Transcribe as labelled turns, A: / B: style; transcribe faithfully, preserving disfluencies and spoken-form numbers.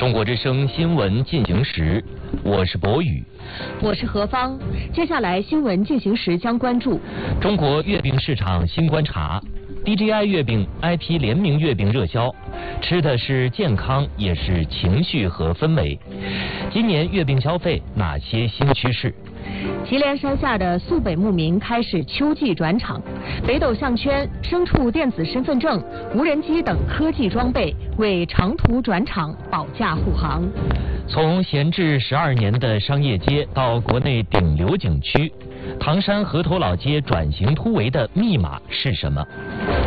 A: 中国之声新闻进行时，我是博宇，
B: 我是何芳。接下来新闻进行时将关注
A: 中国月饼市场新观察 ，D J I 月饼 I P 联名月饼热销，吃的是健康，也是情绪和氛围。今年月饼消费哪些新趋势？
B: 祁连山下的肃北牧民开始秋季转场，北斗项圈、牲畜电子身份证、无人机等科技装备为长途转场保驾护航。
A: 从闲置十二年的商业街到国内顶流景区，唐山河头老街转型突围的密码是什么？